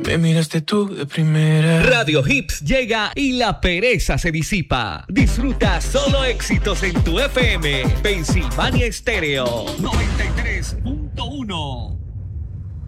Me miraste tú de primera. Radio Hits llega y la pereza se disipa. Disfruta solo éxitos en tu FM. Pensilvania Estéreo 93.1.